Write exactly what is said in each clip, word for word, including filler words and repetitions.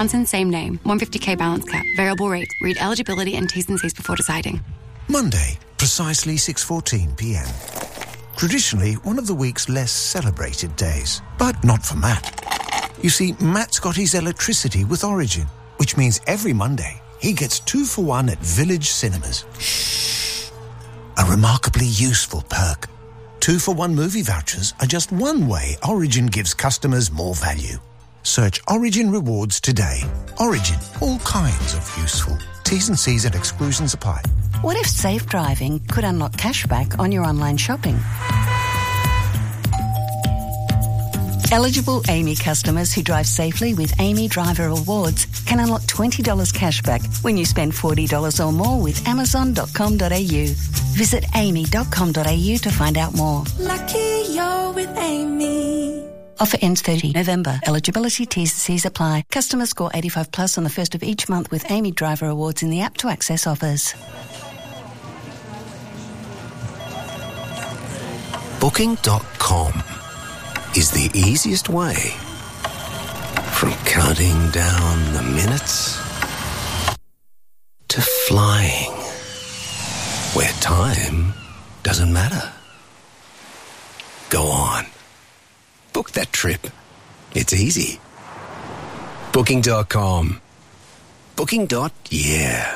Johnson, same name. one hundred fifty k balance cap. Variable rate. Read eligibility and T's and C's before deciding. Monday, precisely six fourteen p m. Traditionally, one of the week's less celebrated days. But not for Matt. You see, Matt's got his electricity with Origin, which means every Monday he gets two for one at Village Cinemas. A remarkably useful perk. Two for one movie vouchers are just one way Origin gives customers more value. Search Origin Rewards today. Origin, all kinds of useful. T's and C's and exclusions apply. What if safe driving could unlock cashback on your online shopping? Eligible A M I customers who drive safely with A M I Driver Rewards can unlock twenty dollars cashback when you spend forty dollars or more with amazon dot com dot a u. Visit a m i dot com dot a u to find out more. Lucky you're with A M I. Offer ends thirtieth November. Eligibility T's and C's apply. Customers score eighty-five plus on the first of each month with A M I Driver Rewards in the app to access offers. Booking dot com is the easiest way from counting down the minutes to flying where time doesn't matter. Go on. Book that trip. It's easy. Booking dot com. Booking. Yeah.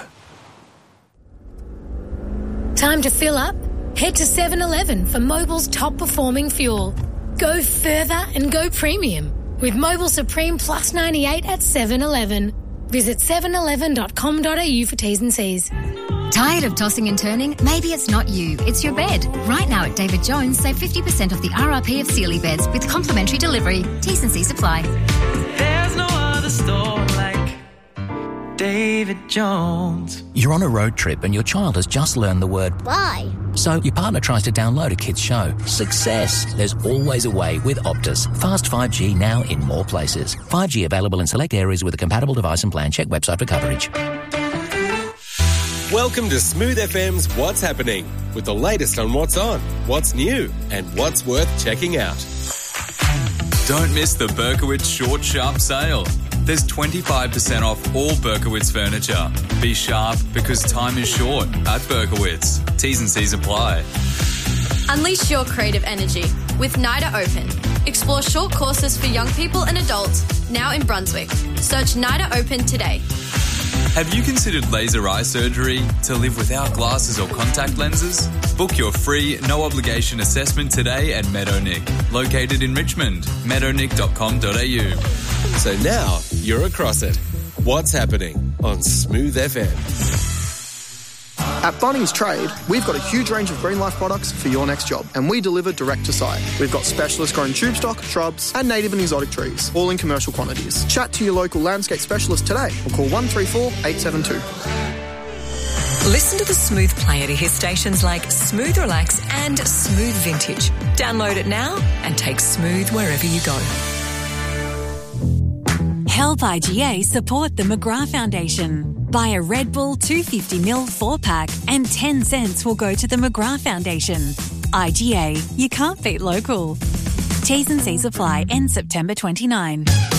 Time to fill up? Head to seven eleven for Mobil's top performing fuel. Go further and go premium with Mobil Supreme Plus ninety-eight at seven eleven. Visit seven eleven dot com dot a u for T's and C's. Tired of tossing and turning? Maybe it's not you, it's your bed. Right now at David Jones, save fifty percent off the R R P of Sealy beds with complimentary delivery. T's and C's apply. There's no other store like David Jones. You're on a road trip and your child has just learned the word bye. So your partner tries to download a kid's show. Success! There's always a way with Optus. Fast five G now in more places. five G available in select areas with a compatible device and plan. Check website for coverage. Welcome to Smooth F M's What's Happening, with the latest on what's on, what's new, and what's worth checking out. Don't miss the Berkowitz Short Sharp Sale. There's twenty-five percent off all Berkowitz furniture. Be sharp because time is short at Berkowitz. T's and C's apply. Unleash your creative energy with NIDA Open. Explore short courses for young people and adults now in Brunswick. Search NIDA Open today. Have you considered laser eye surgery to live without glasses or contact lenses? Book your free, no-obligation assessment today at Meadownick, located in Richmond, meadownick dot com dot a u. So now you're across it. What's happening on Smooth F M? At Bunnings Trade, we've got a huge range of Green Life products for your next job, and we deliver direct to site. We've got specialist grown tube stock, shrubs, and native and exotic trees, all in commercial quantities. Chat to your local landscape specialist today or call one three four, eight seven two. Listen to the Smooth player to hear stations like Smooth Relax and Smooth Vintage. Download it now and take Smooth wherever you go. Help I G A support the McGrath Foundation. Buy a Red Bull two hundred fifty milliliter four-pack and ten cents will go to the McGrath Foundation. I G A, you can't beat local. T's and C's apply, end September twenty-ninth.